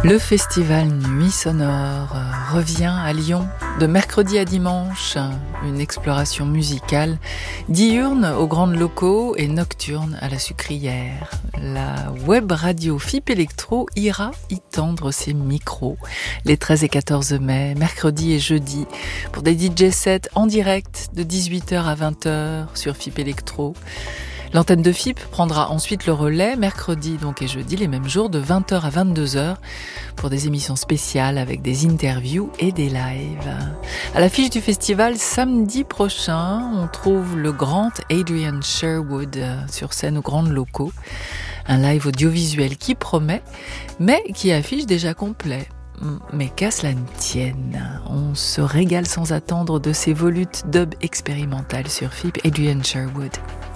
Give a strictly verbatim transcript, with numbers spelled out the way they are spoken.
Le festival Nuit Sonore revient à Lyon de mercredi à dimanche. Une exploration musicale diurne aux grandes locaux et nocturne à la sucrière. La web radio F I P Electro ira y tendre ses micros les treize et quatorze mai, mercredi et jeudi, pour des D J sets en direct de dix-huit heures à vingt heures sur F I P Electro. L'antenne de F I P prendra ensuite le relais, mercredi donc et jeudi, les mêmes jours, de vingt heures à vingt-deux heures, pour des émissions spéciales avec des interviews et des lives. À l'affiche du festival, samedi prochain, on trouve le grand Adrian Sherwood sur scène aux grandes locaux. Un live audiovisuel qui promet, mais qui affiche déjà complet. Mais qu'à cela ne tienne, on se régale sans attendre de ces volutes dub expérimentales sur F I P, Adrian Sherwood.